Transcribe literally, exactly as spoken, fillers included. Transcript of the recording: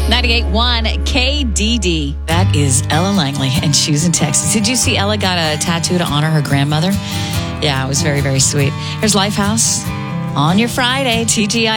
ninety-eight point one K D D. That is Ella Langley, and she's in Texas. Did you see Ella got a tattoo to honor her grandmother? Yeah, it was very, very sweet. Here's Lifehouse on your Friday, T G I.